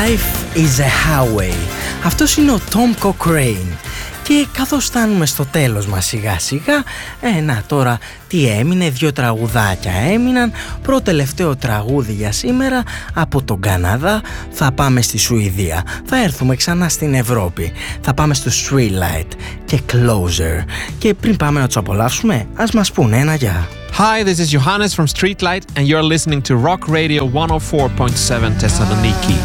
Life is a highway. Αυτός είναι ο Tom Cochrane. Και καθώς φτάνουμε στο τέλος μας σιγά σιγά, να τώρα τι έμεινε, 2 τραγουδάκια έμειναν. Πρώτο-τελευταίο τραγούδι για σήμερα από τον Καναδά, θα πάμε στη Σουηδία. Θα έρθουμε ξανά στην Ευρώπη. Θα πάμε στο Streetlight και Closer. Και πριν πάμε να τους απολαύσουμε, ας μας πούνε ένα γεια. Hi, this is Johannes from Streetlight and you're listening to Rock Radio 104.7 Thessaloniki.